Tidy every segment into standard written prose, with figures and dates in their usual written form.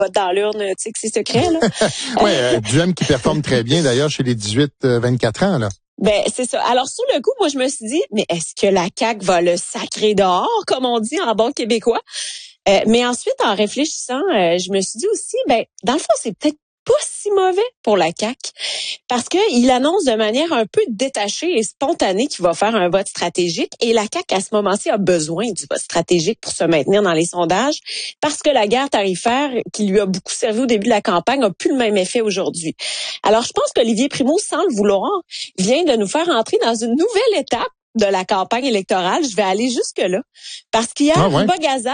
vote dans l'urne, tu sais que c'est secret, là. Oui, Duhem qui performe très bien, d'ailleurs, chez les 18-24 ans, là. Ben, c'est ça. Alors, sur le coup, moi, je me suis dit, mais est-ce que la CAQ va le sacrer dehors, comme on dit en bon québécois? Mais ensuite, en réfléchissant, je me suis dit aussi, ben, dans le fond, c'est peut-être pas si mauvais pour la CAQ parce que il annonce de manière un peu détachée et spontanée qu'il va faire un vote stratégique et la CAQ à ce moment-ci a besoin du vote stratégique pour se maintenir dans les sondages parce que la guerre tarifaire qui lui a beaucoup servi au début de la campagne a plus le même effet aujourd'hui. Alors je pense qu'Olivier Primo, sans le vouloir, vient de nous faire entrer dans une nouvelle étape de la campagne électorale. Je vais aller jusque-là. Parce qu'hier, Ruba Gazal,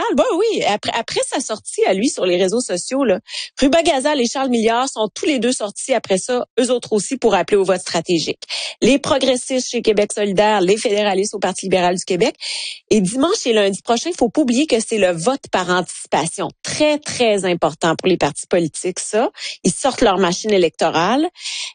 après sa sortie à lui sur les réseaux sociaux, là, Ruba Gazal et Charles Milliard sont tous les deux sortis après ça, eux autres aussi, pour appeler au vote stratégique. Les progressistes chez Québec solidaire, les fédéralistes au Parti libéral du Québec. Et dimanche et lundi prochain, il faut pas oublier que c'est le vote par anticipation. Très, très important pour les partis politiques, ça. Ils sortent leur machine électorale.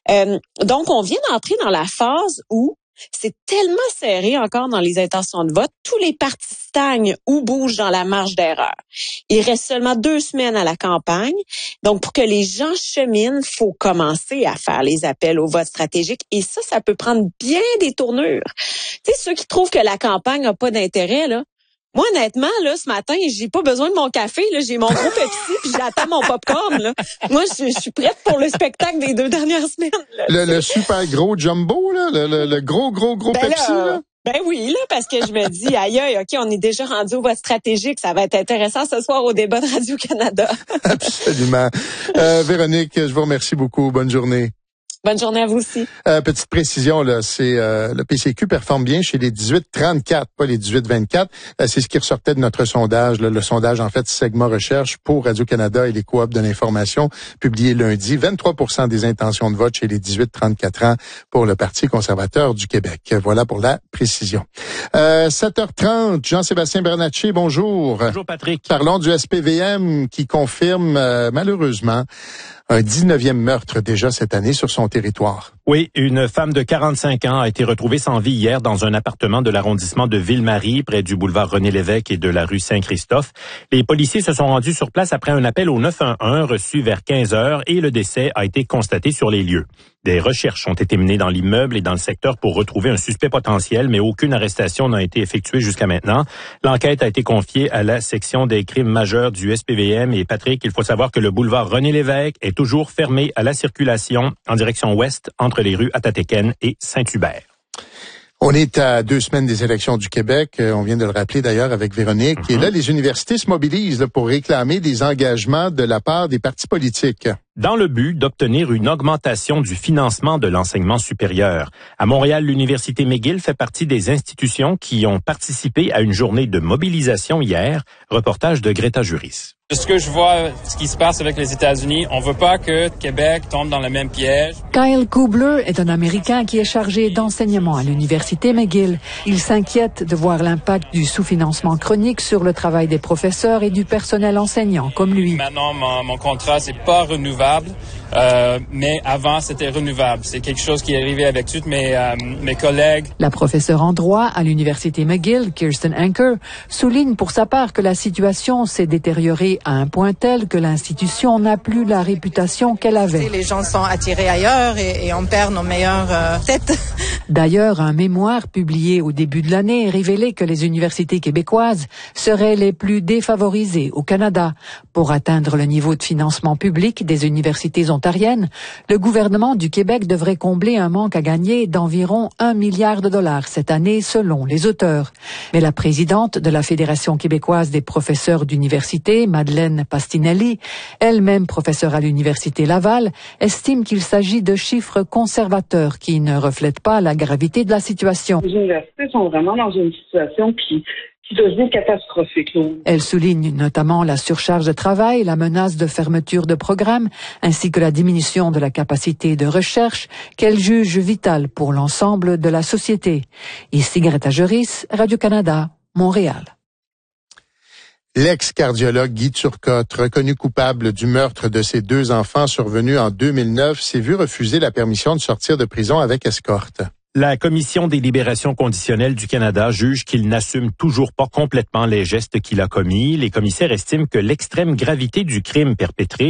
Donc, on vient d'entrer dans la phase où c'est tellement serré encore dans les intentions de vote. Tous les partis stagnent ou bougent dans la marge d'erreur. Il reste seulement 2 semaines à la campagne. Donc, pour que les gens cheminent, il faut commencer à faire les appels au vote stratégique. Et ça peut prendre bien des tournures. Tu sais, ceux qui trouvent que la campagne n'a pas d'intérêt, là, moi, honnêtement, là, ce matin, j'ai pas besoin de mon café, là, j'ai mon gros Pepsi puis j'attends mon popcorn, là. Moi, je suis prête pour le spectacle des 2 dernières semaines, là. Le super gros jumbo, là, le gros Pepsi, là. Ben oui, là, parce que je me dis, aïe, OK, on est déjà rendu au vote stratégique. Ça va être intéressant ce soir au débat de Radio-Canada. Absolument. Véronique, je vous remercie beaucoup. Bonne journée. Bonne journée à vous aussi. Petite précision, là, c'est le PCQ performe bien chez les 18-34, pas les 18-24. C'est ce qui ressortait de notre sondage. Là, le sondage, en fait, Segma Recherche pour Radio-Canada et les coops de l'information, publié lundi. 23% des intentions de vote chez les 18-34 ans pour le Parti conservateur du Québec. Voilà pour la précision. 7h30, Jean-Sébastien Bernatchez, bonjour. Bonjour, Patrick. Parlons du SPVM qui confirme, malheureusement, un 19e meurtre déjà cette année sur son territoire. Oui, une femme de 45 ans a été retrouvée sans vie hier dans un appartement de l'arrondissement de Ville-Marie, près du boulevard René-Lévesque et de la rue Saint-Christophe. Les policiers se sont rendus sur place après un appel au 911 reçu vers 15 heures et le décès a été constaté sur les lieux. Des recherches ont été menées dans l'immeuble et dans le secteur pour retrouver un suspect potentiel, mais aucune arrestation n'a été effectuée jusqu'à maintenant. L'enquête a été confiée à la section des crimes majeurs du SPVM. Et Patrick, il faut savoir que le boulevard René-Lévesque est toujours fermé à la circulation en direction ouest entre les rues Atatéken et Saint-Hubert. On est à 2 semaines des élections du Québec. On vient de le rappeler d'ailleurs avec Véronique. Et là, les universités se mobilisent pour réclamer des engagements de la part des partis politiques. Dans le but d'obtenir une augmentation du financement de l'enseignement supérieur. À Montréal, l'Université McGill fait partie des institutions qui ont participé à une journée de mobilisation hier. Reportage de Greta Juris. De ce que je vois, ce qui se passe avec les États-Unis, on veut pas que Québec tombe dans le même piège. Kyle Kubler est un Américain qui est chargé d'enseignement à l'Université McGill. Il s'inquiète de voir l'impact du sous-financement chronique sur le travail des professeurs et du personnel enseignant comme lui. Maintenant, mon contrat, c'est pas renouvelable. Mais avant, c'était renouvelable. C'est quelque chose qui est arrivé avec tous mes collègues. La professeure en droit à l'Université McGill, Kirsten Anker, souligne pour sa part que la situation s'est détériorée à un point tel que l'institution n'a plus la réputation qu'elle avait. Les gens sont attirés ailleurs et on perd nos meilleures têtes. D'ailleurs, un mémoire publié au début de l'année révélait que les universités québécoises seraient les plus défavorisées au Canada. Pour atteindre le niveau de financement public des universités ontariennes, le gouvernement du Québec devrait combler un manque à gagner d'environ 1 milliard de dollars cette année, selon les auteurs. Mais la présidente de la Fédération québécoise des professeurs d'université, Madeleine Pastinelli, elle-même professeure à l'Université Laval, estime qu'il s'agit de chiffres conservateurs qui ne reflètent pas la gravité de la situation. Les universités sont vraiment dans une situation qui devient catastrophique. Elle souligne notamment la surcharge de travail, la menace de fermeture de programmes, ainsi que la diminution de la capacité de recherche qu'elle juge vitale pour l'ensemble de la société. Ici Greta Juris, Radio-Canada, Montréal. L'ex-cardiologue Guy Turcotte, reconnu coupable du meurtre de ses 2 enfants survenus en 2009, s'est vu refuser la permission de sortir de prison avec escorte. La Commission des libérations conditionnelles du Canada juge qu'il n'assume toujours pas complètement les gestes qu'il a commis. Les commissaires estiment que l'extrême gravité du crime perpétré